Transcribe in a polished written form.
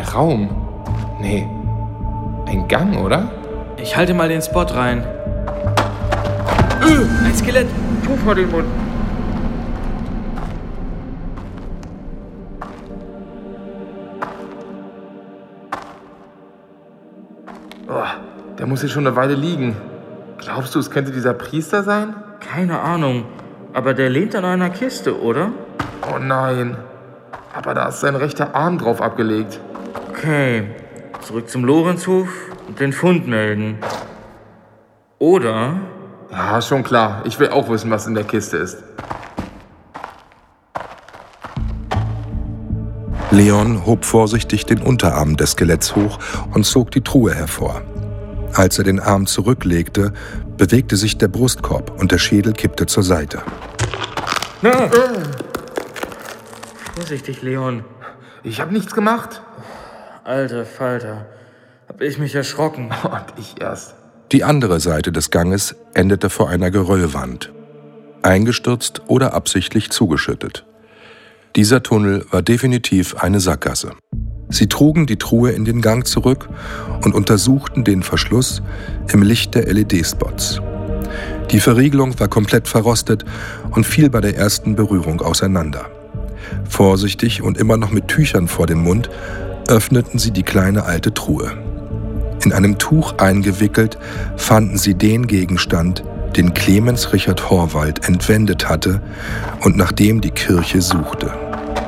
Raum. Nee, ein Gang, oder? Ich halte mal den Spot rein. Ein Skelett! Tu vor den Mund. Oh, der muss hier schon eine Weile liegen. Glaubst du, es könnte dieser Priester sein? Keine Ahnung, aber der lehnt an einer Kiste, oder? Oh nein, aber da ist sein rechter Arm drauf abgelegt. Okay, zurück zum Lorenzhof und den Fund melden. Oder? Ja, schon klar. Ich will auch wissen, was in der Kiste ist. Leon hob vorsichtig den Unterarm des Skeletts hoch und zog die Truhe hervor. Als er den Arm zurücklegte, bewegte sich der Brustkorb und der Schädel kippte zur Seite. Na. Vorsichtig, Leon. Ich habe nichts gemacht. Alter Falter, hab ich mich erschrocken. Und ich erst. Die andere Seite des Ganges endete vor einer Geröllwand. Eingestürzt oder absichtlich zugeschüttet. Dieser Tunnel war definitiv eine Sackgasse. Sie trugen die Truhe in den Gang zurück und untersuchten den Verschluss im Licht der LED-Spots. Die Verriegelung war komplett verrostet und fiel bei der ersten Berührung auseinander. Vorsichtig und immer noch mit Tüchern vor dem Mund öffneten sie die kleine alte Truhe. In einem Tuch eingewickelt fanden sie den Gegenstand, den Clemens Richard Horvath entwendet hatte und nach dem die Kirche suchte.